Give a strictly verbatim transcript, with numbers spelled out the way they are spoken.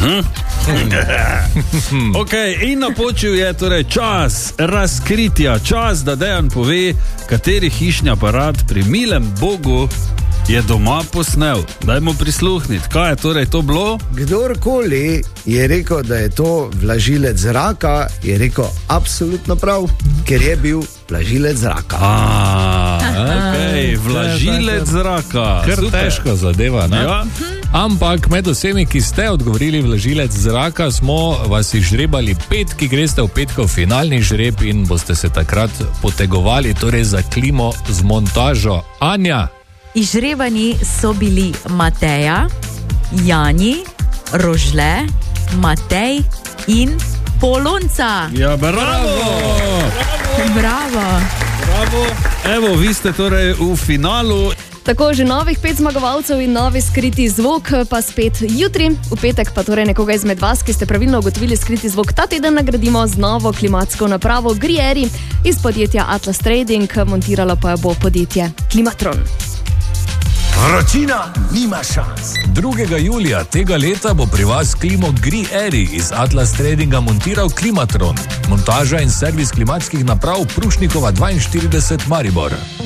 Uh-huh. Ok, in napočil je torej čas razkritja, čas, da Dejan pove, kateri hišni aparat pri milem Bogu je doma posnel. Dajmo prisluhniti, kaj je torej to bilo? Kdorkoli je rekel, da je to vlažilec zraka, je rekel absolutno prav, ker je bil vlažilec zraka. A, ok, vlažilec zraka. Kar Super. težko zadeva, ne? Ja. Ampak med vsemi, ki ste odgovorili vlažilec zraka, smo vas izžrebali pet, ki greste v petkov finalni žreb in boste se takrat potegovali torej za klimo z montažo. Anja. Izžrebani so bili Mateja, Jani, Rožle, Matej in Polonca. Ja, bravo! Bravo. Bravo! Evo, vi ste torej v finalu. Tako, že novih pet zmagovalcev in novi skriti zvok, pa spet jutri. V petek pa torej nekoga izmed vas, ki ste pravilno ugotovili skriti zvok, ta teden nagradimo z novo klimatsko napravo Grieri iz podjetja Atlas Trading, montiralo pa jo bo podjetje Klimatron. Vročina nima šans. drugega julija tega leta bo pri vas klimo Grieri iz Atlas Tradinga montiral Klimatron. Montaža in servis klimatskih naprav Prušnikova dvainštirideset Maribor.